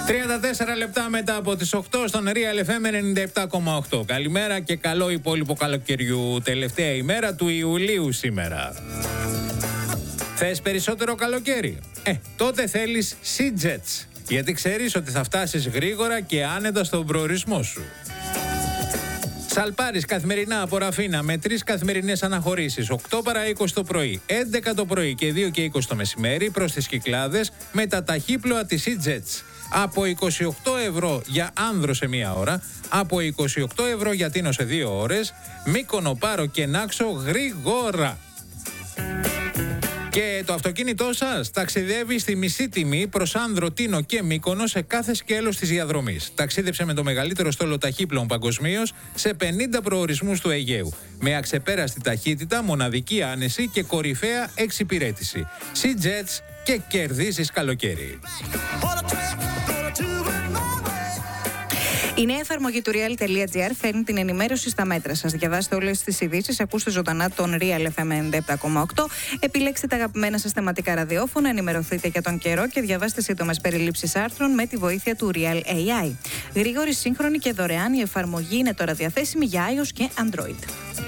34 λεπτά μετά από τις 8 στον Real FM 97,8. Καλημέρα και καλό υπόλοιπο καλοκαιριού. Τελευταία ημέρα του Ιουλίου σήμερα. Θες περισσότερο καλοκαίρι? Τότε θέλεις Sea-Jets. Γιατί ξέρεις ότι θα φτάσεις γρήγορα και άνετα στον προορισμό σου. Σαλπάρις καθημερινά από Ραφίνα με 3 καθημερινές αναχωρήσεις, 8 παρά 20 το πρωί, 11 το πρωί και 2 και 20 το μεσημέρι προς τις Κυκλάδες με τα ταχύπλοα της Sea-Jets. Από 28 ευρώ για Άνδρο σε 1 ώρα, από 28 ευρώ για Τίνο σε 2 ώρες, Μύκονο, Πάρο και Νάξο γρήγορα. Και το αυτοκίνητό σας ταξιδεύει στη μισή τιμή προς Άνδρο, Τίνο και Μύκονο σε κάθε σκέλος της διαδρομής. Ταξίδεψε με το μεγαλύτερο στόλο ταχύπλων παγκοσμίως σε 50 προορισμούς του Αιγαίου. Με αξεπέραστη ταχύτητα, μοναδική άνεση και κορυφαία εξυπηρέτηση. Sea-Jets και κερδίζεις καλοκαίρι. Η νέα εφαρμογή του Real.gr φέρνει την ενημέρωση στα μέτρα σας. Διαβάστε όλες τις ειδήσεις, ακούστε ζωντανά τον Real FM 97,8. Επιλέξτε τα αγαπημένα σας θεματικά ραδιόφωνα, ενημερωθείτε για τον καιρό και διαβάστε σύντομες περιλήψεις άρθρων με τη βοήθεια του Real AI. Γρήγορη, σύγχρονη και δωρεάν, η εφαρμογή είναι τώρα διαθέσιμη για iOS και Android.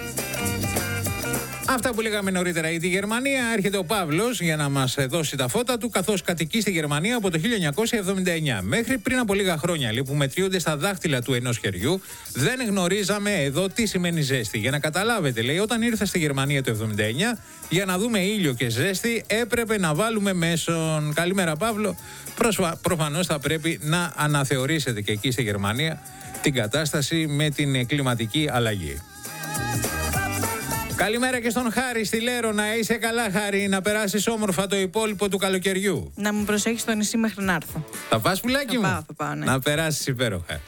Αυτά που λέγαμε νωρίτερα για τη Γερμανία, έρχεται ο Παύλος για να μας δώσει τα φώτα του, καθώς κατοικεί στη Γερμανία από το 1979. Μέχρι πριν από λίγα χρόνια, που μετριούνται στα δάχτυλα του ενός χεριού, δεν γνωρίζαμε εδώ τι σημαίνει ζέστη. Για να καταλάβετε, λέει, όταν ήρθα στη Γερμανία το 1979, για να δούμε ήλιο και ζέστη, έπρεπε να βάλουμε μέσον. Καλημέρα, Παύλο. Προφανώς θα πρέπει να αναθεωρήσετε και εκεί στη Γερμανία την κατάσταση με την κλιματική αλλαγή. Καλημέρα και στον Χάρη στη Λέρο. Να είσαι καλά, Χάρη, να περάσεις όμορφα το υπόλοιπο του καλοκαιριού. Να μου προσέχεις στο νησί μέχρι να έρθω. Θα πας, πουλάκι μου? Θα πάω, ναι. Να περάσεις υπέροχα.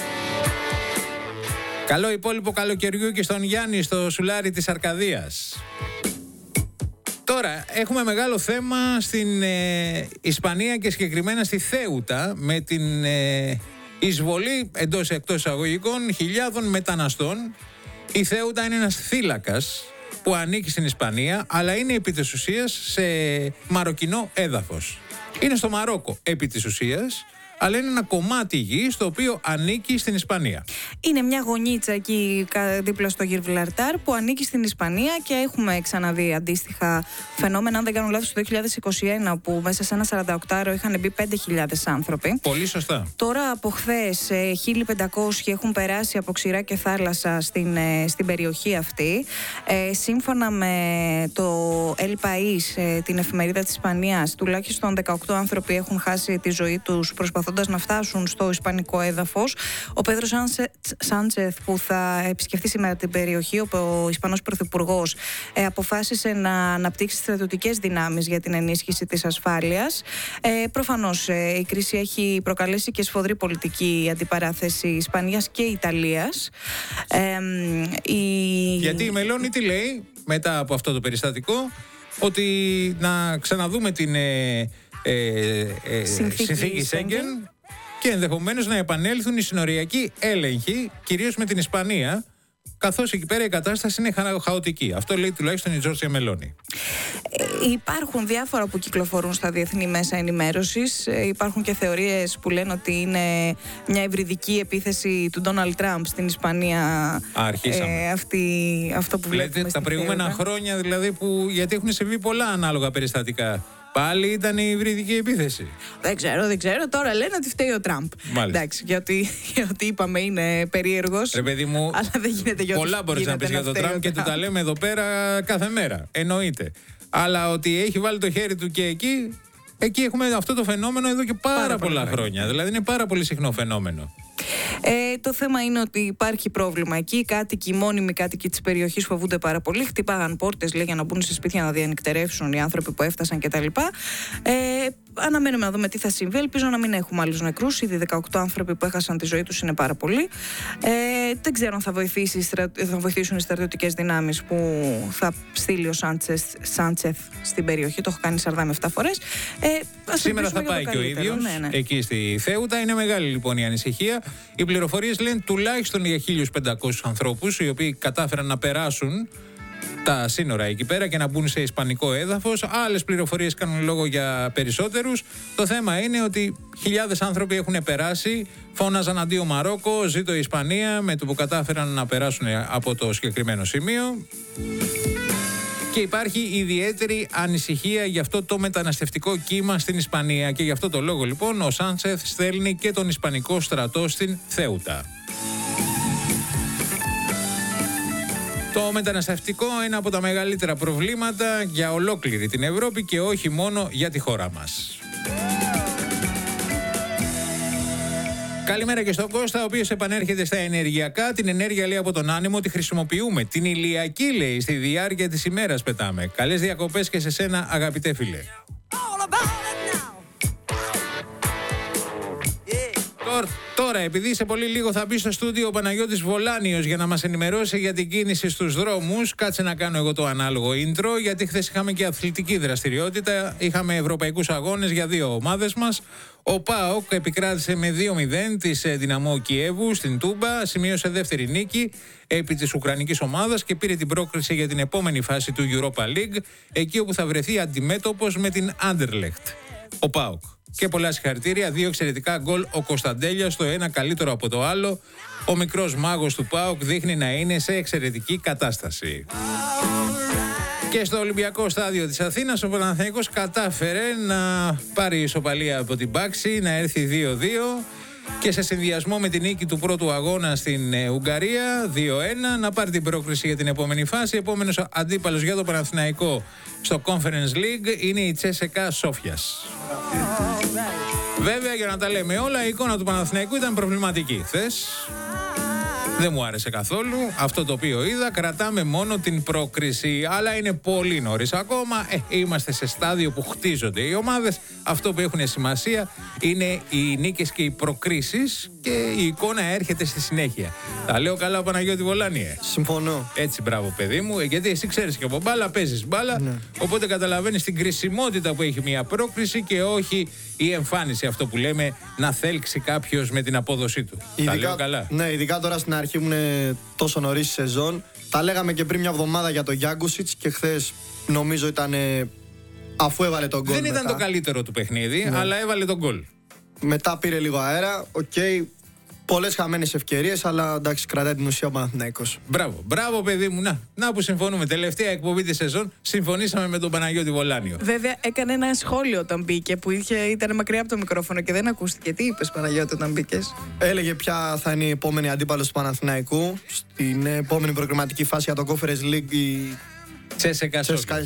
Καλό υπόλοιπο καλοκαιριού και στον Γιάννη στο σουλάρι της Αρκαδίας. Τώρα έχουμε μεγάλο θέμα στην Ισπανία και συγκεκριμένα στη Θέουτα με την εισβολή εντός εκτός εισαγωγικών χιλιάδων μεταναστών. Η Θέουτα είναι ένας θύλακας που ανήκει στην Ισπανία, αλλά είναι επί της ουσίας σε μαροκινό έδαφος. Είναι στο Μαρόκο επί της ουσίας, αλλά είναι ένα κομμάτι γης το οποίο ανήκει στην Ισπανία. Είναι μια γωνίτσα εκεί δίπλα στο Γιβραλτάρ που ανήκει στην Ισπανία και έχουμε ξαναδεί αντίστοιχα φαινόμενα, αν δεν κάνω λάθος, το 2021 που μέσα σε ένα 48ωρο είχαν μπει 5.000 άνθρωποι. Πολύ σωστά. Τώρα από χθες 1.500 έχουν περάσει από ξηρά και θάλασσα στην περιοχή αυτή. Σύμφωνα με το El País, την εφημερίδα της Ισπανίας, τουλάχιστον 18 άνθρωποι έχουν χάσει τη ζωή τους προσπαθώντας να φτάσουν στο ισπανικό έδαφος. Ο Πέδρο Σάντσεθ, που θα επισκεφτεί σήμερα την περιοχή, ο Ισπανός Πρωθυπουργός, αποφάσισε να αναπτύξει στρατιωτικές δυνάμεις για την ενίσχυση της ασφάλειας. Προφανώς η κρίση έχει προκαλέσει και σφοδρή πολιτική αντιπαράθεση Ισπανίας και Ιταλίας. Γιατί η Μελώνη τι λέει μετά από αυτό το περιστατικό? Ότι να ξαναδούμε την συνθήκη Σέγγεν και ενδεχομένως να επανέλθουν οι συνοριακοί έλεγχοι, κυρίως με την Ισπανία, καθώς εκεί πέρα η κατάσταση είναι χαοτική. Αυτό λέει τουλάχιστον η Τζόρτζια Μελώνη. Υπάρχουν διάφορα που κυκλοφορούν στα διεθνή μέσα ενημέρωσης. Υπάρχουν και θεωρίες που λένε ότι είναι μια υβριδική επίθεση του Ντόναλντ Τραμπ στην Ισπανία. Αρχίσαμε. Αυτό που βλέπουμε τα προηγούμενα χρόνια, δηλαδή, γιατί έχουν συμβεί πολλά ανάλογα περιστατικά. Πάλι ήταν η υβριδική επίθεση. Δεν ξέρω. Τώρα λένε ότι φταίει ο Τραμπ. Εντάξει, γιατί είπαμε είναι περίεργος. Ρε παιδί μου, αλλά δεν γίνεται για πολλά μπορείς να πεις για τον Τραμπ και του τα λέμε εδώ πέρα κάθε μέρα. Εννοείται. Αλλά ότι έχει βάλει το χέρι του και εκεί έχουμε αυτό το φαινόμενο εδώ και πάρα πολλά χρόνια. Δηλαδή είναι πάρα πολύ συχνό φαινόμενο. Το θέμα είναι ότι υπάρχει πρόβλημα εκεί. Οι μόνιμοι κάτοικοι της περιοχής φοβούνται πάρα πολύ. Χτυπάγαν πόρτες, λέει, για να μπουν σε σπίτια να διανυκτερεύσουν οι άνθρωποι που έφτασαν κτλ. Αναμένουμε να δούμε τι θα συμβεί. Ελπίζω να μην έχουμε άλλους νεκρούς. Ήδη 18 άνθρωποι που έχασαν τη ζωή τους είναι πάρα πολλοί. Δεν ξέρω αν θα βοηθήσουν οι στρατιωτικές δυνάμεις που θα στείλει ο Σάντσεθ στην περιοχή. Το έχω κάνει 47 φορές. Σήμερα θα πάει και ο ίδιος εκεί στη Θέουτα. Είναι μεγάλη λοιπόν η ανησυχία. Οι πληροφορίες λένε τουλάχιστον για 1.500 ανθρώπους οι οποίοι κατάφεραν να περάσουν τα σύνορα εκεί πέρα και να μπουν σε ισπανικό έδαφος. Άλλες πληροφορίες κάνουν λόγο για περισσότερους. Το θέμα είναι ότι χιλιάδες άνθρωποι έχουν περάσει, φώναζαν αντίο Μαρόκο, ζήτω η Ισπανία, με το που κατάφεραν να περάσουν από το συγκεκριμένο σημείο. Και υπάρχει ιδιαίτερη ανησυχία για αυτό το μεταναστευτικό κύμα στην Ισπανία και γι' αυτό το λόγο λοιπόν ο Σάντσεθ στέλνει και τον Ισπανικό στρατό στην Θέουτα. Το μεταναστευτικό είναι από τα μεγαλύτερα προβλήματα για ολόκληρη την Ευρώπη και όχι μόνο για τη χώρα μας. Καλημέρα και στον Κώστα, ο οποίος επανέρχεται στα ενεργειακά. Την ενέργεια, λέει, από τον άνεμο τη χρησιμοποιούμε. Την ηλιακή, λέει, στη διάρκεια της ημέρας πετάμε. Καλές διακοπές και σε σένα, αγαπητέ φίλε. Τώρα, επειδή σε πολύ λίγο θα μπει στο στούντιο ο Παναγιώτης Βολάνιος για να μας ενημερώσει για την κίνηση στους δρόμους, κάτσε να κάνω εγώ το ανάλογο intro, γιατί χθες είχαμε και αθλητική δραστηριότητα. Είχαμε ευρωπαϊκούς αγώνες για δύο ομάδες μας. Ο ΠΑΟΚ επικράτησε με 2-0 της Δυναμό Κιέβου στην Τούμπα, σημείωσε δεύτερη νίκη επί της Ουκρανικής ομάδας και πήρε την πρόκριση για την επόμενη φάση του Europa League, εκεί όπου θα βρεθεί αντιμέτωπος με την Άντερλεχτ. Ο ΠΑΟΚ. Και πολλά συγχαρητήρια, δύο εξαιρετικά γκολ ο Κωνσταντέλιας, το ένα καλύτερο από το άλλο. Ο μικρός μάγος του ΠΑΟΚ δείχνει να είναι σε εξαιρετική κατάσταση. Και στο Ολυμπιακό στάδιο της Αθήνας ο Παναθηναϊκός κατάφερε να πάρει ισοπαλία από την Πάξη, να έρθει 2-2 και σε συνδυασμό με την νίκη του πρώτου αγώνα στην Ουγγαρία 2-1 να πάρει την πρόκριση για την επόμενη φάση. Επόμενος αντίπαλος για το Παναθηναϊκό στο Conference League είναι η Τσέσεκα Σόφιας. Βέβαια, για να τα λέμε όλα, η εικόνα του Παναθηναϊκού ήταν προβληματική χθες. Δεν μου άρεσε καθόλου αυτό το οποίο είδα. Κρατάμε μόνο την πρόκριση, αλλά είναι πολύ νωρίς ακόμα. Είμαστε σε στάδιο που χτίζονται οι ομάδες. Αυτό που έχουν σημασία είναι οι νίκες και οι προκρίσεις και η εικόνα έρχεται στη συνέχεια. Τα λέω καλά, Παναγιώτη Βολάνιε? Συμφωνώ. Έτσι, μπράβο παιδί μου, γιατί εσύ ξέρεις και από μπάλα, παίζεις μπάλα, ναι. Οπότε καταλαβαίνεις την κρισιμότητα που έχει μια πρόκριση και όχι η εμφάνιση, αυτό που λέμε, να θέλξει κάποιος με την απόδοσή του. Ειδικά, τα λέω καλά. Ναι, ειδικά τώρα στην αρχή μου είναι τόσο νωρίς η σεζόν. Τα λέγαμε και πριν μια εβδομάδα για τον Γιάνγκουσιτς και χθες νομίζω ήταν αφού έβαλε τον γκολ. Δεν ήταν το καλύτερο του παιχνίδι, ναι, αλλά έβαλε τον γκολ. Μετά πήρε λίγο αέρα, πολλές χαμένες ευκαιρίες, αλλά εντάξει, κρατάει την ουσία ο Παναθηναϊκός. Μπράβο, μπράβο παιδί μου. Να που συμφωνούμε. Τελευταία εκπομπή της σεζόν συμφωνήσαμε με τον Παναγιώτη Βολάνιο. Βέβαια, έκανε ένα σχόλιο όταν μπήκε που ήταν μακριά από το μικρόφωνο και δεν ακούστηκε. Τι είπες, Παναγιώτη, όταν μπήκες? Έλεγε ποια θα είναι η επόμενη αντίπαλος του Παναθηναϊκού στην επόμενη προγραμματική φάση για το Conference League, η Τσέσεκα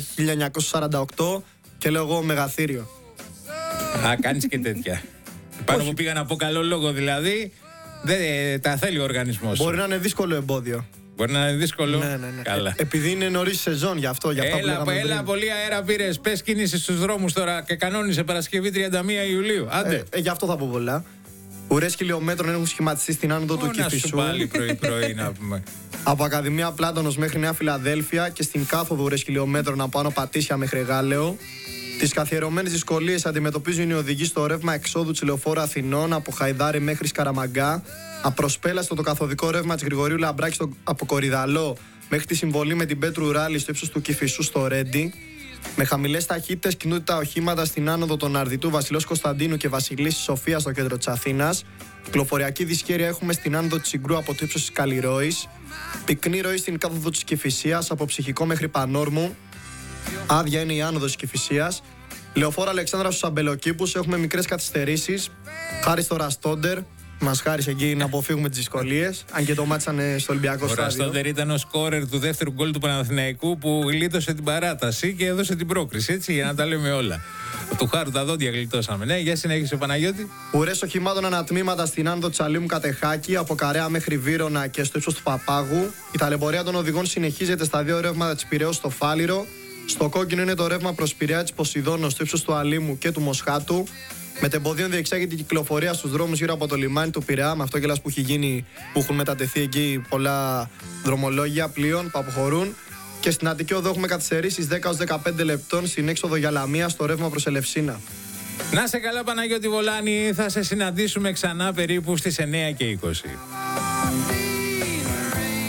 1948, και λέω εγώ μεγαθύριο. Α, κάνεις και τέτοια. Πάνω που πήγα να πω καλό λόγο δηλαδή. Δεν τα θέλει ο οργανισμός. Μπορεί να είναι δύσκολο εμπόδιο. Μπορεί να είναι δύσκολο. Ναι. Καλά. Επειδή είναι νωρίς σεζόν, γι' αυτό. Έλα, πολύ αέρα πήρες. Πες κίνηση στους δρόμους τώρα και κανόνισε Παρασκευή 31 Ιουλίου. Άντε. Γι' αυτό θα πω πολλά. Ουρές χιλιόμετρων έχουν σχηματιστεί στην άνοδο του Κηφισού. Πάλι πρωί να πούμε. Από Ακαδημία Πλάτωνος μέχρι Νέα Φιλαδέλφια και στην κάθοδο ουρές χιλιόμετρων από Άνω Πατήσια μέχρι Γάλεο. Τις καθιερωμένες δυσκολίες αντιμετωπίζουν οι οδηγοί στο ρεύμα εξόδου της Λεωφόρου Αθηνών από Χαϊδάρη μέχρι Σκαραμαγκά. Απροσπέλαστο το καθοδικό ρεύμα της Γρηγορείου Λαμπράκη από Κορυδαλό μέχρι τη συμβολή με την Πέτρου Ράλη στο ύψος του Κηφισού στο Ρέντι. Με χαμηλές ταχύτητες κινούνται τα οχήματα στην άνοδο των Αρδιτού Βασιλός Κωνσταντίνου και Βασιλής Σοφία στο κέντρο της Αθήνας. Κυκλοφοριακή δυσχέρεια έχουμε στην άνοδο της Συγκρού από το ύψος της Καλλιρόης. Πυκνή ροή στην κάθοδο της Κηφισίας από Ψυχικό μέχρι Πανόρμου. Άδεια είναι η άνοδος της Κηφισίας. Λεωφόρο Αλεξάνδρα στους Αμπελοκήπους έχουμε μικρές καθυστερήσεις. Χάρη στο Ραστόντερ. Μας χάρισε εκεί να αποφύγουμε τις δυσκολίες. Αν και το μάτσαν στο Ολυμπιακό στάδιο. Ο Ραστόντερ ήταν ο σκόρερ του δεύτερου γκολ του Παναθηναϊκού που γλίτωσε την παράταση και έδωσε την πρόκριση. Έτσι, για να τα λέμε όλα. Του χάρου τα δόντια γλιτώσαμε. Ναι, για συνέχισε, Παναγιώτη. Ουρές οχημάτων ανατμήματα στην άνοδο Τσαλίμου Κατεχάκη, από Καρέα μέχρι Βύρωνα και στο ύψος του Παπάγου. Η ταλαιπωρία των οδηγών συνεχίζεται στα δύο ρεύματα της Πειραιώς στο Φάληρο. Στο κόκκινο είναι το ρεύμα προς Πειραιά της Ποσειδώνος στο ύψος του Αλήμου και του Μοσχάτου. Μετεμποδίων διεξάγεται η κυκλοφορία στους δρόμους γύρω από το λιμάνι του Πειραιά, με αυτό κιόλας που έχει γίνει, που έχουν μετατεθεί εκεί πολλά δρομολόγια πλοίων που αποχωρούν. Και στην Αττική Οδό έχουμε καθυστερήσεις 10-15 λεπτών στην έξοδο για Λαμία στο ρεύμα προς Ελευσίνα. Να σε καλά, Παναγιώτη Βολάνη, θα σε συναντήσουμε ξανά περίπου στις 9:20.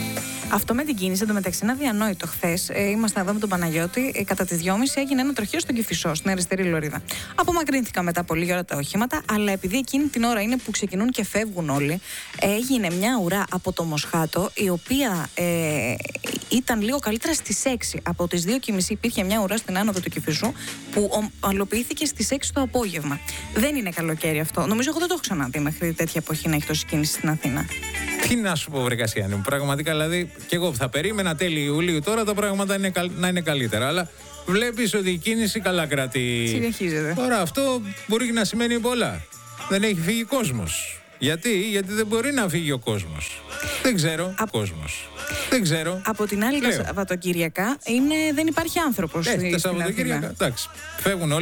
Αυτό με την κίνηση, εντωμεταξύ, είναι αδιανόητο. Χθες ήμασταν εδώ με τον Παναγιώτη, κατά τις 2.30 έγινε ένα τροχαίο στον Κηφισό, στην αριστερή λωρίδα. Απομακρύνθηκαν μετά από λίγη ώρα τα οχήματα, αλλά επειδή εκείνη την ώρα είναι που ξεκινούν και φεύγουν όλοι, έγινε μια ουρά από το Μοσχάτο, η οποία ήταν λίγο καλύτερα στις 6. Από τις 2.30 υπήρχε μια ουρά στην άνοδο του Κηφισού, που ομαλοποιήθηκε στις 6 το απόγευμα. Δεν είναι καλοκαίρι αυτό. Νομίζω εγώ δεν το έχω ξαναδεί μέχρι τέτοια εποχή να έχει τόση κίνηση στην Αθήνα. Τι να σου πω, βρε Κασιάννη μου, πραγματικά, δηλαδή, και εγώ θα περίμενα τέλη Ιουλίου τώρα τα πράγματα να είναι καλύτερα. Αλλά βλέπεις ότι η κίνηση καλά κρατεί. Συνεχίζεται. Τώρα αυτό μπορεί να σημαίνει πολλά. Δεν έχει φύγει κόσμος. Γιατί δεν μπορεί να φύγει ο κόσμος. Δεν ξέρω. Δεν ξέρω. Από την άλλη, τα Σαββατοκύριακα δεν υπάρχει άνθρωπος. Τα Σαββατοκύριακα, εντάξει. Φεύγουν όλοι.